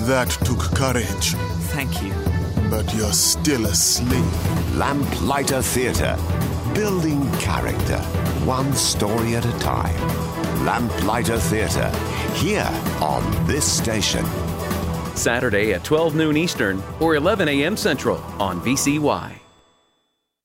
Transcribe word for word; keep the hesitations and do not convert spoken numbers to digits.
That took courage. Thank you. But you're still asleep. Lamplighter Theatre. Building character. One story at a time. Lamplighter Theatre. Here on this station. Saturday at twelve noon Eastern or eleven a.m. Central on V C Y.